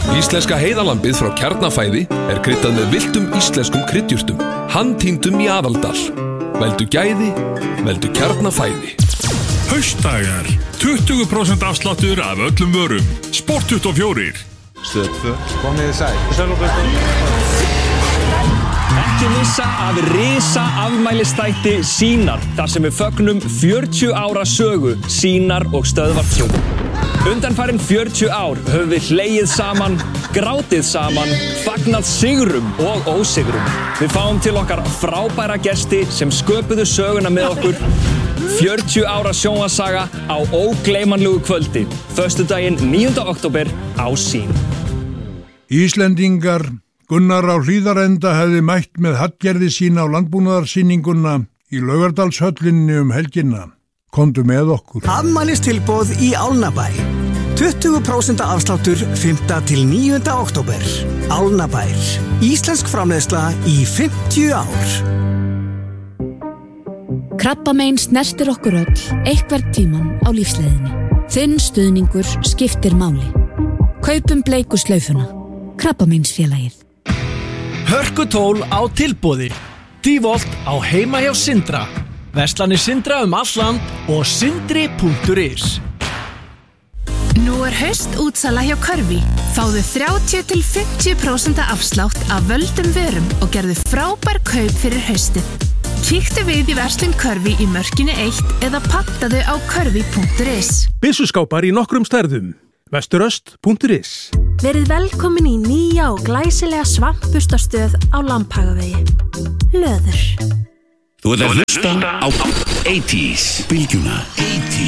Íslenska heiðalambið frá Kjarnafæði er kryddað með villtum íslenskum kryddjurtum, handtíndum í Aðaldal. Veldu gæði, veldu Kjarnafæði. Haustdagar, 20% afsláttur af öllum vörum. Sport 24. Stöð 2. Komið þið sæl. Ekki missa af risa afmælistætti Sýnar, þar sem við fögnum 40 ára sögu Sýnar og Stöðvar 2. Undanfarin 40 ár höfum við hlegið saman, grátið saman, fagnað sigrum og ósigrum. Við fáum til okkar frábæra gesti sem sköpuðu söguna með okkur. 40 ára sjónvarpssaga á ógleymanlegu kvöldi, föstudaginn 9. október á Sýn. Íslendingar, Gunnar á Hlíðarenda hefði mætt með Hallgerði sína á landbúnaðarsýninguna í Laugardalshöllinni helgina. Komdu með okkur. Afmælistilboð í Álnabæ. 20% afsláttur 5. til 9. október. Álnabær. Íslensk framleiðsla í 50 ár. Krabbamein snertir okkur öll einhvern tímann á lífsleiðinni. Þinn stuðningur skiptir máli. Kaupum bleiku slaufuna. Krabbameinsfélagið. Hörkutól á tilboði. Dívolt á heima hjá Sindra. Verslanir Sindra all land og sindri.is. Nú haustútsala hjá Körfi. Fáðu 30-50% afslátt af völdum vörum og gerðu frábær kaup fyrir haustið. Kíktu við í verslun Körfi í Mörkinni 1 eða pantaðu á körfi.is. Byssuskápar í nokkrum stærðum. Vesturöst.is. Verið velkomin í nýja og glæsilega svampustastöð á Lambhagavegi. Löður. Þú ert að hlusta á 80s bylgjuna.